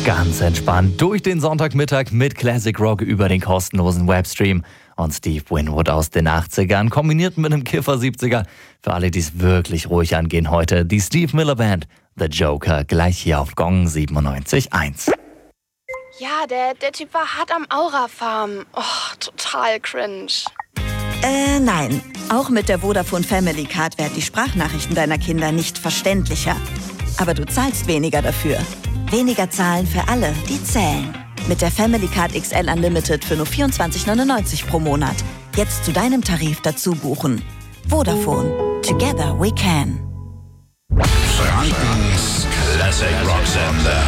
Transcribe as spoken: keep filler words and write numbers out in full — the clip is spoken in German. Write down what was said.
Ganz entspannt durch den Sonntagmittag mit Classic Rock über den kostenlosen Webstream und Steve Winwood aus den achtzigern, kombiniert mit einem Kiffer siebziger. Für alle, die es wirklich ruhig angehen heute, die Steve Miller Band, The Joker, gleich hier auf Gong siebenundneunzig Komma eins. Ja, der, der Typ war hart am Aura-Farm. Oh, total cringe. Äh, nein. Auch mit der Vodafone Family Card werden die Sprachnachrichten deiner Kinder nicht verständlicher. Aber du zahlst weniger dafür. Weniger zahlen für alle, die zählen. Mit der Family Card X L Unlimited für nur vierundzwanzig neunundneunzig pro Monat. Jetzt zu deinem Tarif dazu buchen. Vodafone. Together we can. Frankens Classic Rock Sender.